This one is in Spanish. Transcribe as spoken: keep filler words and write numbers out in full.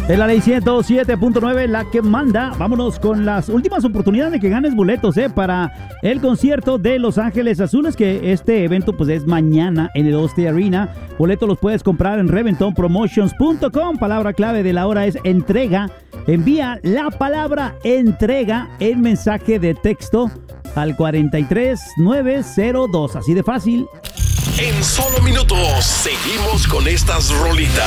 Es la ley ciento siete punto nueve la que manda. Vámonos con las últimas oportunidades de que ganes boletos eh, para el concierto de Los Ángeles Azules, que este evento pues es mañana en el Allstate Arena. Boletos los puedes comprar en reventón promotions punto com. Palabra clave de la hora es entrega. Envía la palabra entrega en mensaje de texto al cuarenta y tres nueve cero dos. Así de fácil. En solo minutos seguimos con estas rolitas.